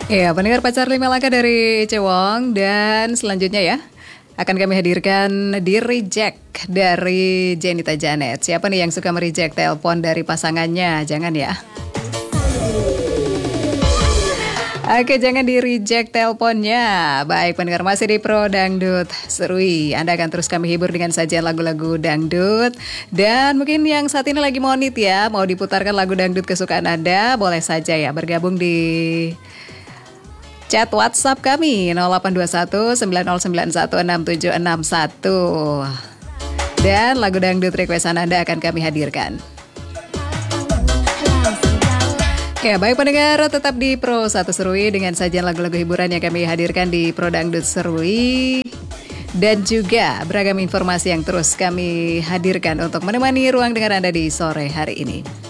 Iya, pendengar pacar 5 langkah dari Cewong. Dan selanjutnya ya, akan kami hadirkan di reject dari Jenita Janet. Siapa nih yang suka mereject telepon dari pasangannya? Jangan ya. Oke, jangan di reject teleponnya. Baik, pendengar masih di Pro Dangdut Serui. Anda akan terus kami hibur dengan sajian lagu-lagu dangdut. Dan mungkin yang saat ini lagi monit ya, mau diputarkan lagu dangdut kesukaan Anda, boleh saja ya bergabung di chat WhatsApp kami 0821 9091 6761. Dan lagu dangdut requestan Anda akan kami hadirkan. Ya, baik pendengar, tetap di Pro 1 Serui dengan sajian lagu-lagu hiburan yang kami hadirkan di Pro Dangdut Serui. Dan juga beragam informasi yang terus kami hadirkan untuk menemani ruang dengar Anda di sore hari ini.